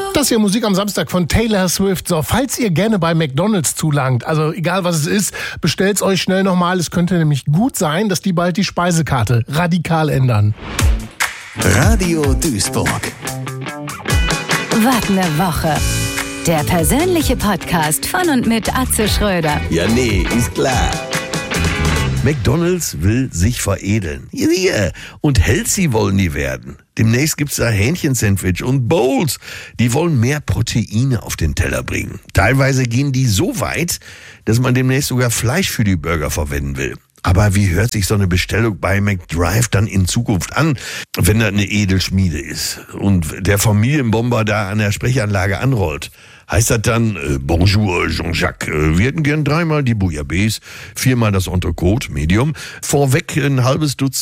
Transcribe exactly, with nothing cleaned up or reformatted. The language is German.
Das hier Musik am Samstag von Taylor Swift. So, falls ihr gerne bei McDonald's zulangt, also egal was es ist, bestellt's euch schnell nochmal. Es könnte nämlich gut sein, dass die bald die Speisekarte radikal ändern. Radio Duisburg. Wart ne Woche. Der persönliche Podcast von und mit Atze Schröder. Ja, nee, ist klar. McDonald's will sich veredeln. Hier. Und healthy wollen die werden. Demnächst gibt's da Hähnchensandwich und Bowls. Die wollen mehr Proteine auf den Teller bringen. Teilweise gehen die so weit, dass man demnächst sogar Fleisch für die Burger verwenden will. Aber wie hört sich so eine Bestellung bei McDrive dann in Zukunft an, wenn das eine Edelschmiede ist und der Familienbomber da an der Sprechanlage anrollt? Heißt das dann, äh, Bonjour Jean-Jacques, äh, wir hätten gern dreimal die Bouillabaisse, viermal das Entrecote, Medium, vorweg ein halbes Dutzend